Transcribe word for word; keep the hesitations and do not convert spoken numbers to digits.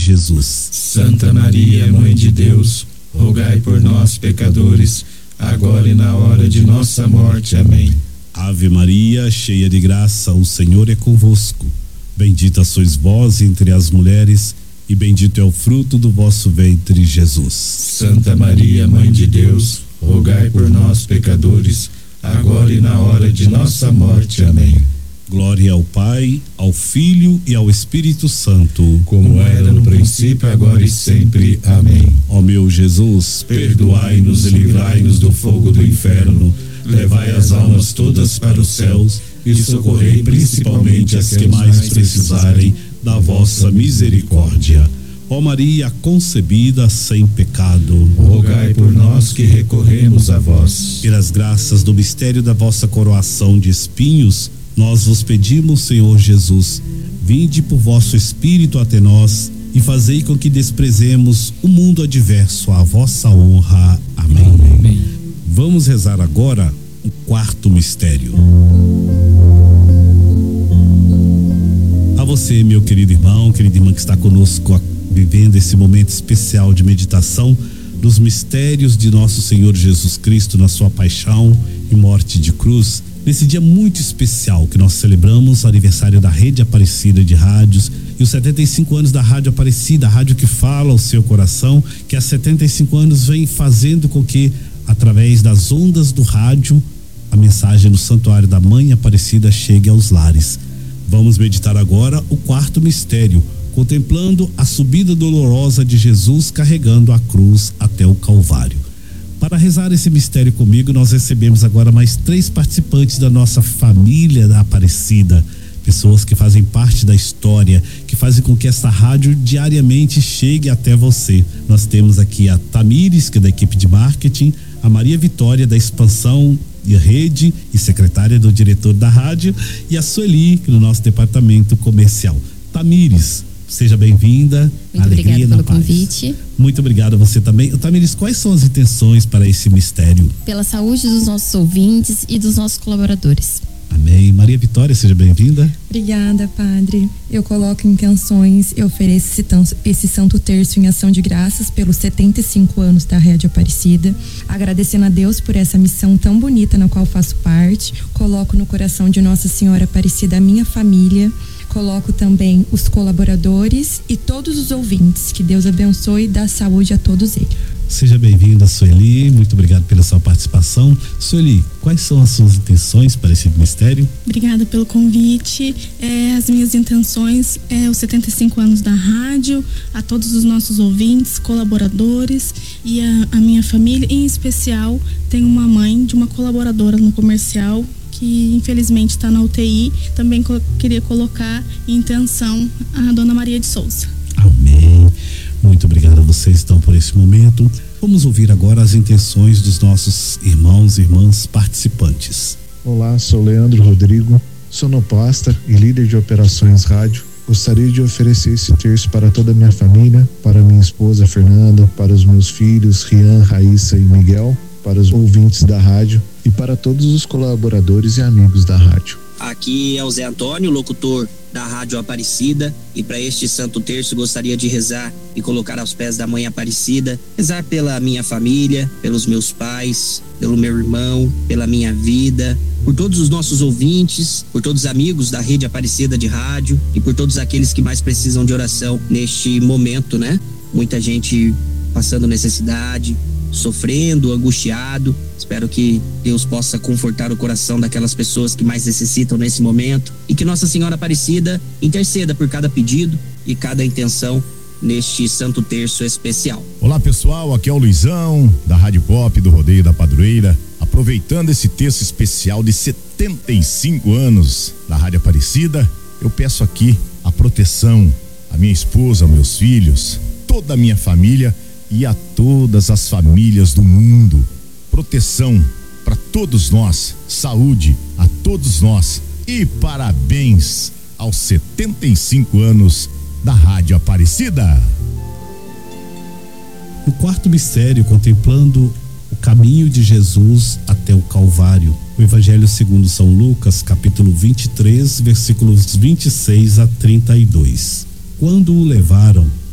Jesus. Santa Maria, Mãe de Deus, rogai por nós, pecadores, agora e na hora de nossa morte. Amém. Ave Maria, cheia de graça, o Senhor é convosco. Bendita sois vós entre as mulheres, e bendito é o fruto do vosso ventre, Jesus. Santa Maria, Mãe de Deus, rogai por nós, pecadores, agora e na hora de nossa morte. Amém. Glória ao Pai, ao Filho e ao Espírito Santo, como era no princípio, agora e sempre. Amém. Ó meu Jesus, perdoai-nos e livrai-nos do fogo do inferno, levai as almas todas para os céus e socorrei principalmente as que mais precisarem da vossa misericórdia. Ó Maria concebida sem pecado, rogai por nós que recorremos a vós. Pelas graças do mistério da vossa coroação de espinhos, nós vos pedimos, Senhor Jesus, vinde por vosso Espírito até nós e fazei com que desprezemos o mundo adverso à vossa honra. Amém. Amém. Vamos rezar agora o quarto mistério. A você, meu querido irmão, querida irmã que está conosco, vivendo esse momento especial de meditação dos mistérios de nosso Senhor Jesus Cristo na sua paixão e morte de cruz. Nesse dia muito especial que nós celebramos o aniversário da Rede Aparecida de Rádios e os setenta e cinco anos da Rádio Aparecida, a rádio que fala ao seu coração, que há setenta e cinco anos vem fazendo com que, através das ondas do rádio, a mensagem do Santuário da Mãe Aparecida chegue aos lares. Vamos meditar agora o quarto mistério, contemplando a subida dolorosa de Jesus carregando a cruz até o Calvário. Para rezar esse mistério comigo, nós recebemos agora mais três participantes da nossa família da Aparecida, pessoas que fazem parte da história, que fazem com que essa rádio diariamente chegue até você. Nós temos aqui a Tamires, que é da equipe de marketing, a Maria Vitória, da expansão e rede e secretária do diretor da rádio, e a Sueli, do nosso departamento comercial. Tamires, seja bem-vinda. Muito obrigada pelo convite. Muito obrigado a você também. Tamires, quais são as intenções para esse mistério? Pela saúde dos nossos ouvintes e dos nossos colaboradores. Amém. Maria Vitória, seja bem-vinda. Obrigada, Padre. Eu coloco intenções e ofereço esse, esse Santo Terço em ação de graças pelos setenta e cinco anos da Rede Aparecida, agradecendo a Deus por essa missão tão bonita na qual faço parte. Coloco no coração de Nossa Senhora Aparecida a minha família. Coloco também os colaboradores e todos os ouvintes. Que Deus abençoe e dá saúde a todos eles. Seja bem-vinda, Sueli. Muito obrigado pela sua participação. Sueli, quais são as suas intenções para esse mistério? Obrigada pelo convite. É, as minhas intenções é os setenta e cinco anos da rádio, a todos os nossos ouvintes, colaboradores e a, a minha família. Em especial, tenho uma mãe de uma colaboradora no comercial que infelizmente está na U T I. Também co- queria colocar em intenção a dona Maria de Souza. Amém. Muito obrigado a vocês então por esse momento. Vamos ouvir agora as intenções dos nossos irmãos e irmãs participantes. Olá, sou Leandro Rodrigo, sonoplasta e líder de operações rádio. Gostaria de oferecer esse terço para toda a minha família, para minha esposa Fernanda, para os meus filhos Rian, Raíssa e Miguel, para os ouvintes da rádio e para todos os colaboradores e amigos da rádio. Aqui é o Zé Antônio, locutor da Rádio Aparecida, e para este Santo Terço gostaria de rezar e colocar aos pés da Mãe Aparecida, rezar pela minha família, pelos meus pais, pelo meu irmão, pela minha vida, por todos os nossos ouvintes, por todos os amigos da Rede Aparecida de Rádio e por todos aqueles que mais precisam de oração neste momento, né? Muita gente passando necessidade, sofrendo, angustiado. Espero que Deus possa confortar o coração daquelas pessoas que mais necessitam nesse momento e que Nossa Senhora Aparecida interceda por cada pedido e cada intenção neste Santo Terço especial. Olá pessoal, aqui é o Luizão da Rádio Pop do Rodeio da Padroeira, aproveitando esse terço especial de setenta e cinco anos da Rádio Aparecida. Eu peço aqui a proteção à minha esposa, aos meus filhos, toda a minha família e a todas as famílias do mundo. Proteção para todos nós, saúde a todos nós e parabéns aos setenta e cinco anos da Rádio Aparecida. No quarto mistério, contemplando o caminho de Jesus até o Calvário, o Evangelho segundo São Lucas, capítulo vinte e três, versículos vinte e seis a trinta e dois. Quando o levaram,